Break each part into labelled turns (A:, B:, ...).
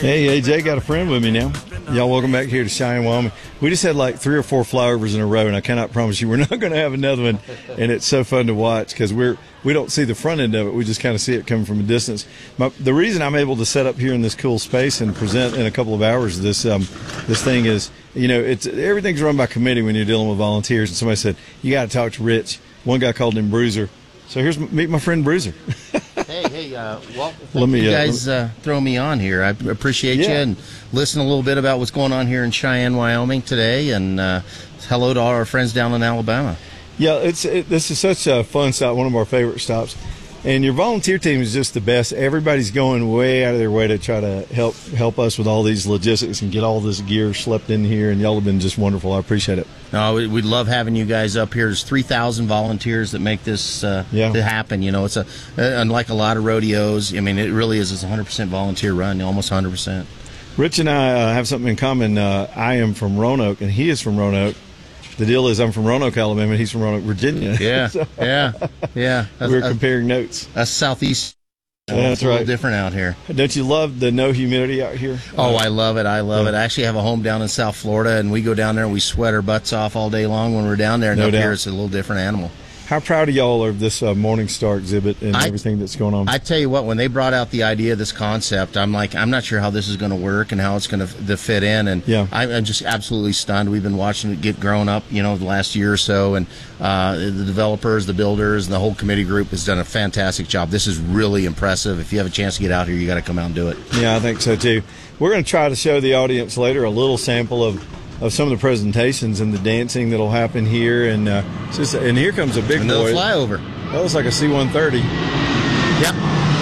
A: Hey, AJ, got a friend with me now. Y'all welcome back here to Cheyenne, Wyoming. We just had like 3 or 4 flyovers in a row, and I cannot promise you we're not going to have another one. And it's so fun to watch because we don't see the front end of it. We just kind of see it coming from a distance. The reason I'm able to set up here in this cool space and present in a couple of hours this thing is, everything's run by committee when you're dealing with volunteers. And somebody said, you got to talk to Rich. One guy called him Bruiser. So meet my friend Bruiser.
B: Well, thank you guys throw me on here. I appreciate you and listen a little bit about what's going on here in Cheyenne, Wyoming today, and hello to all our friends down in Alabama.
A: Yeah, this is such a fun stop, one of our favorite stops. And your volunteer team is just the best. Everybody's going way out of their way to try to help us with all these logistics and get all this gear schlepped in here, and y'all have been just wonderful. I appreciate it.
B: No, we love having you guys up here. There's 3,000 volunteers that make this to happen. It's unlike a lot of rodeos. I mean, it really is. It's a 100% volunteer run, almost 100%.
A: Rich and I have something in common. I am from Roanoke, and he is from Roanoke. The deal is I'm from Roanoke, Alabama, and he's from Roanoke, Virginia.
B: Yeah,
A: so,
B: yeah.
A: We're comparing notes.
B: That's southeast.
A: That's
B: it's a little different out here.
A: Don't you love the no humidity out here?
B: Oh, I love it. I actually have a home down in South Florida, and we go down there and we sweat our butts off all day long when we're down there. And up here, it's a little different animal.
A: How proud of y'all of this Morning Star exhibit and everything that's going on?
B: I tell you what, when they brought out the idea of this concept, I'm like, I'm not sure how this is going to work and how it's going to fit in. And I'm just absolutely stunned. We've been watching it get grown up, the last year or so. And the developers, the builders, and the whole committee group has done a fantastic job. This is really impressive. If you have a chance to get out here, you got to come out and do it.
A: Yeah, I think so too. We're going to try to show the audience later a little sample of some of the presentations and the dancing that'll happen here, and and here comes a big
B: Another
A: boy.
B: flyover.
A: That looks like a C-130.
B: Yep.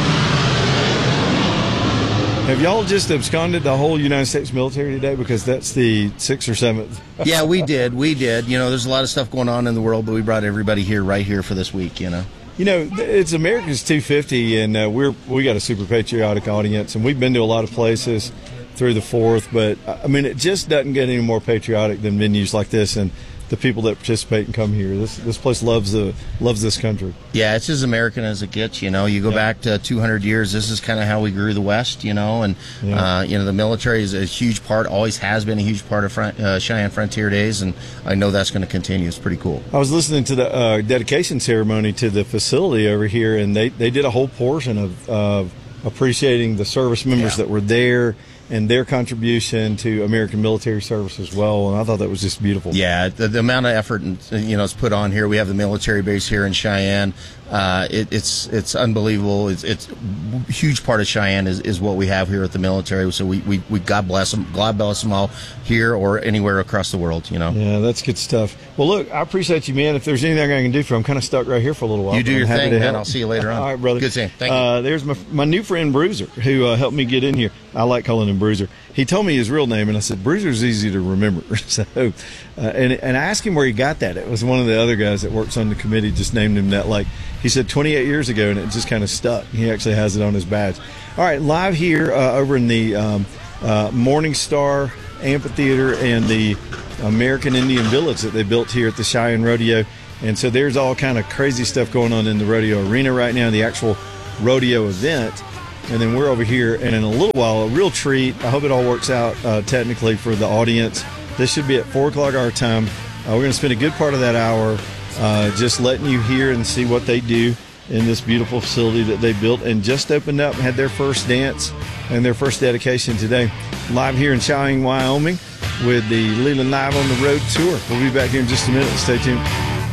A: Have y'all just absconded the whole United States military today? Because that's the 6th or 7th.
B: Yeah, we did. There's a lot of stuff going on in the world, but we brought everybody here right here for this week.
A: It's America's 250, and we got a super patriotic audience, and we've been to a lot of places through the 4th, but I mean, it just doesn't get any more patriotic than venues like this and the people that participate and come here. This place loves this country.
B: Yeah, it's as American as it gets. You go back to 200 years. This is kind of how we grew the West. And the military is a huge part, always has been a huge part of Cheyenne Frontier Days, and I know that's going to continue. It's pretty cool.
A: I was listening to the dedication ceremony to the facility over here, and they did a whole portion of appreciating the service members that were there and their contribution to American military service as well, and I thought that was just beautiful.
B: Yeah, the amount of effort is put on here. We have the military base here in Cheyenne. It's unbelievable. It's a huge part of Cheyenne is what we have here at the military. So we God bless them. God bless them all here or anywhere across the world.
A: Yeah, that's good stuff. Well, look, I appreciate you, man. If there's anything I can do for you, I'm kind of stuck right here for a little while.
B: You do your thing, man. I'll see you later on.
A: All right, brother.
B: Good seeing you. Thank you.
A: There's my new friend Bruiser, who helped me get in here. I like calling him Bruiser. He told me his real name, and I said, Bruiser's easy to remember. So, and I asked him where he got that. It was one of the other guys that works on the committee just named him that. Like, he said 28 years ago, and it just kind of stuck. He actually has it on his badge. All right, live here over in the Morning Star Amphitheater and the American Indian Village that they built here at the Cheyenne Rodeo. And so there's all kind of crazy stuff going on in the rodeo arena right now, the actual rodeo event. And then we're over here, and in a little while, a real treat. I hope it all works out technically for the audience. This should be at 4 o'clock our time. We're going to spend a good part of that hour just letting you hear and see what they do in this beautiful facility that they built and just opened up and had their first dance and their first dedication today. Live here in Cheyenne, Wyoming with the Leland Live on the Road tour. We'll be back here in just a minute. Stay tuned.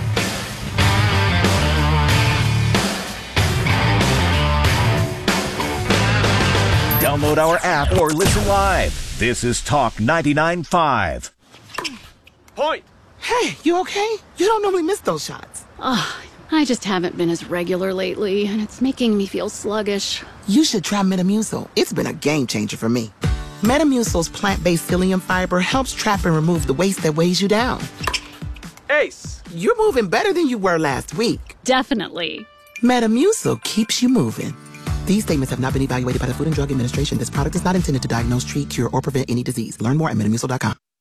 C: Download our app or listen live. This is Talk 99.5.
D: Point! Hey, you okay? You don't normally miss those shots.
E: I just haven't been as regular lately, and it's making me feel sluggish.
D: You should try Metamucil. It's been a game changer for me. Metamucil's plant-based psyllium fiber helps trap and remove the waste that weighs you down. Ace! You're moving better than you were last week.
E: Definitely.
D: Metamucil keeps you moving. These statements have not been evaluated by the Food and Drug Administration. This product is not intended to diagnose, treat, cure, or prevent any disease. Learn more at Metamucil.com.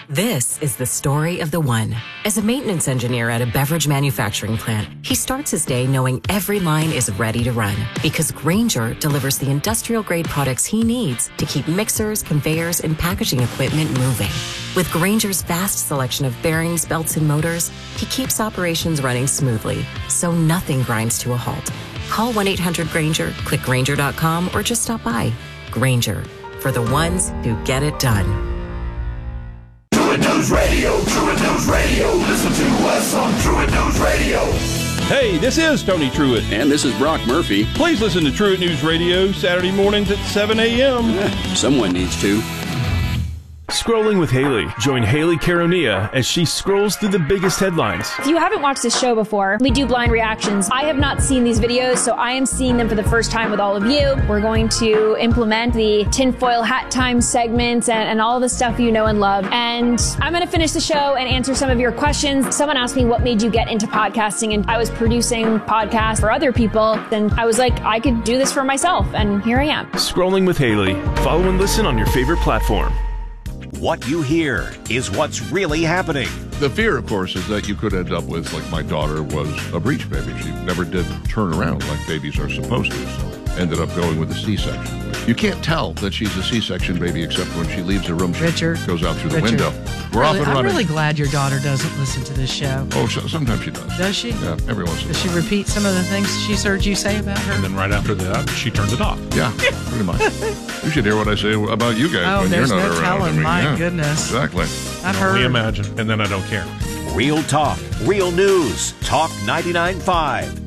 F: This is the story of the one. As a maintenance engineer at a beverage manufacturing plant, he starts his day knowing every line is ready to run because Grainger delivers the industrial-grade products he needs to keep mixers, conveyors, and packaging equipment moving. With Grainger's vast selection of bearings, belts, and motors, he keeps operations running smoothly, so nothing grinds to a halt. Call 1-800-GRAINGER, click Grainger.com, or just stop by. Grainger, for the ones who get it done.
G: Truett News Radio, Truett News Radio. Listen to us on Truett News Radio.
H: Hey, this is Tony Truett.
I: And this is Brock Murphy.
H: Please listen to Truett News Radio Saturday mornings at 7 a.m.
I: Someone needs to.
J: Scrolling with Haley. Join Haley Caronia as she scrolls through the biggest headlines.
K: If you haven't watched this show before, we do blind reactions. I have not seen these videos, so I am seeing them for the first time with all of you. We're going to implement the tinfoil hat time segments and all the stuff you know and love. And I'm going to finish the show and answer some of your questions. Someone asked me what made you get into podcasting, and I was producing podcasts for other people. And I was like, I could do this for myself, and here I am.
J: Scrolling with Haley. Follow and listen on your favorite platform.
C: What you hear is what's really happening.
L: The fear, of course, is that you could end up with, like my daughter was a breech baby. She never did turn around like babies are supposed to, so ended up going with a C-section. You can't tell that she's a C-section baby except when she leaves the room, she goes out through the window. We're off and running.
M: I'm really glad your daughter doesn't listen to this show.
L: Oh, sometimes she does.
M: Does she?
L: Yeah, every once in a while.
M: Does she repeat some of the things she's heard you say about her?
N: And then right after that, she turns it off.
L: Yeah, pretty much. You should hear what I say about you guys when you're not around.
M: Telling, my goodness.
L: Exactly.
M: I've heard.
N: We imagine, and then I don't care.
C: Real talk, real news. Talk 99.5.